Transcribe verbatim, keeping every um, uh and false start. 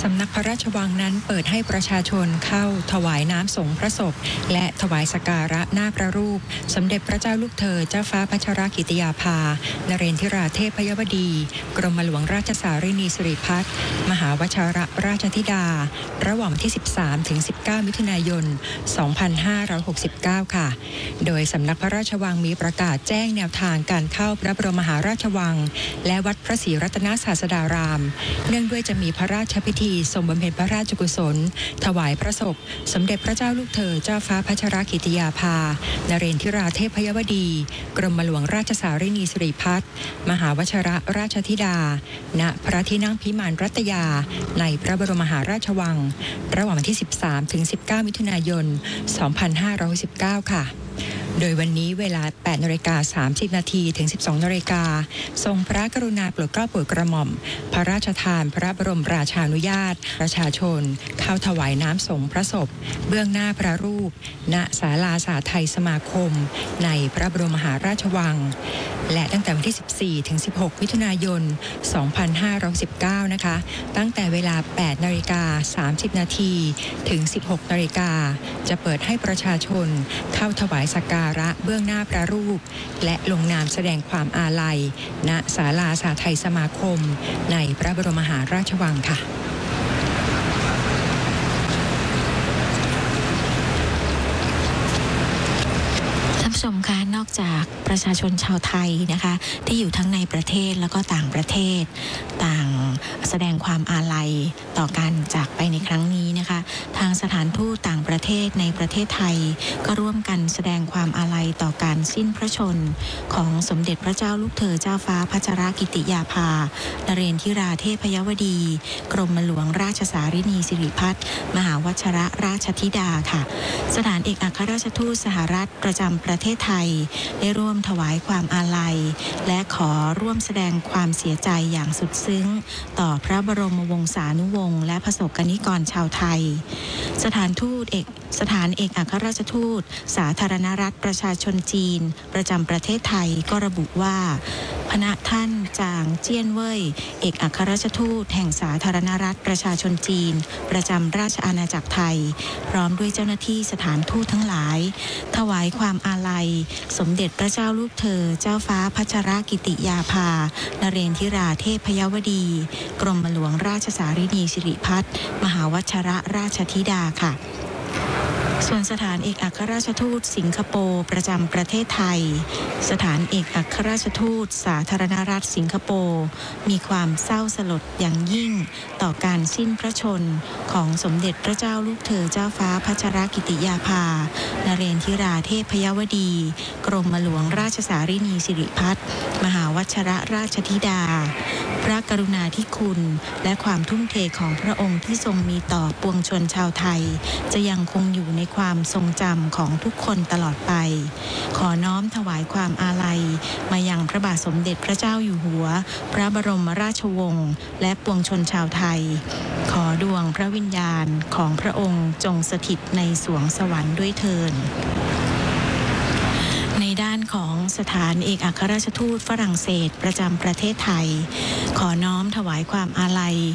สำนักพระราชวังนั้นเปิดให้ประชาชนเข้าถวายน้ำสงฆ์พระศพและถวายสักการะหน้าพระรูปสมเด็จพระเจ้าลูกเธอเจ้าฟ้าพัชรกิติยาภานเรนทิราเทพยวดีกรมหลวงราชสารินีสิริพัฒน์มหาวชิรราชธิดาระหว่างวันที่สิบสามถึงสิบเก้ามิถุนายนสองพันห้าร้อยหกสิบเก้าค่ะโดยสำนักพระราชวังมีประกาศแจ้งแนวทางการเข้าพระบรมมหาราชวังและวัดพระศรีรัตนศาสดารามเนื่องด้วยจะมีพระราชพิธีทรงบำเพ็ญพระราชกุศลถวายพระศพสมเด็จพระเจ้าลูกเธอเจ้าฟ้าพัชรกิติยาภานเรนทิราเทพยวดีกรมหลวงราชสารินีสิริพัฒน์มหาวชิรราชธิดาณพระที่นั่งพิมานรัตยาในพระบรมมหาราชวังระหว่างวันที่สิบสามถึงสิบเก้ามิถุนายนสองพันห้าร้อยสิบเก้าค่ะโดยวันนี้เวลา แปดนาฬิกาสามสิบนาทีถึง สิบสองนาฬิกาทรงพระกรุณาโปรดเกล้าโปรดกระหม่อมพระราชทานพระบรมราชานุญาตประชาชนเข้าถวายน้ำสงฆ์พระศพเบื้องหน้าพระรูปณศาลาสาไทยสมาคมในพระบรมมหาราชวังและตั้งแต่วันที่สิบสี่ถึงสิบหกมิถุนายนสองพันห้าร้อยสิบเก้านะคะตั้งแต่เวลา แปดนาฬิกาสามสิบนาทีถึง สิบหกนาฬิกาจะเปิดให้ประชาชนเข้าถวายสักการะเบื้องหน้าพระรูปและลงนามแสดงความอาลัยณศาลาสาไทยสมาคมในพระบรมมหาราชวังค่ะชมคะนอกจากประชาชนชาวไทยนะคะที่อยู่ทั้งในประเทศแล้วก็ต่างประเทศต่างแสดงความอาลัยต่อการจากไปในครั้งนี้นะคะทางสถานทูตต่างประเทศในประเทศไทยก็ร่วมกันแสดงความอาลัยต่อการสิ้นพระชนของสมเด็จพระเจ้าลูกเธอเจ้าฟ้าพัชรกิติยาภานเรนทิราเทพยวดีกรมหลวงราชสารินีสิริพัฒน์มหาวชิรราชธิดาค่ะสถานเอกอัครราชทูตสหรัฐประจำประเทศไทยได้ร่วมถวายความอาลัยและขอร่วมแสดงความเสียใจอย่างสุดซึ้งต่อพระบรมวงศานุวงศ์และประสบกนิกรชาวไทยสถานทูตเอกสถานเอกอัครราชทูตสาธารณรัฐประชาชนจีนประจำประเทศไทยก็ระบุว่าพระท่านจางเจี้ยนเว่ยเอกอัครราชทูตแห่งสาธารณรัฐประชาชนจีนประจำราชอาณาจักรไทยพร้อมด้วยเจ้าหน้าที่สถานทูตทั้งหลายถวายความอาลัยสมเด็จพระเจ้าลูกเธอเจ้าฟ้าพัชรกิติยาภานเรนทิราเทพยวดีกรมหลวงราชสารินีสิริพัฒน์มหาวชิรราชธิดาค่ะส่วนสถานเอกอัครราชทูตสิงคโปร์ประจำประเทศไทยสถานเอกอัครราชทูตสาธารณรัฐสิงคโปร์มีความเศร้าสลดอย่างยิ่งต่อการสิ้นพระชนของสมเด็จพระเจ้าลูกเธอเจ้าฟ้าพัชรกิติยาภานเรนทิราเทพยวดีกรมหลวงราชสารินีสิริพัฒน์มหาวชิรราชธิดาพระกรุณาธิคุณและความทุ่มเทของพระองค์ที่ทรงมีต่อปวงชนชาวไทยจะยังคงอยู่ในความทรงจำของทุกคนตลอดไปขอน้อมถวายความอาลัยมายังพระบาทสมเด็จพระเจ้าอยู่หัวพระบรมราชวงศ์และปวงชนชาวไทยขอดวงพระวิญญาณของพระองค์จงสถิตในสวงสวรรค์ด้วยเถิดในด้านของสถานเอกอัครราชทูตฝรั่งเศสประจำประเทศไทยขอน้อมถวายความอาลัย